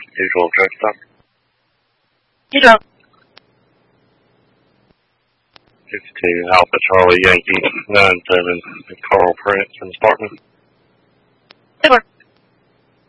Usual truck stop. You don't. 52 Alpha Charlie Yankee 97 Carl Prince in Spartan. Good work.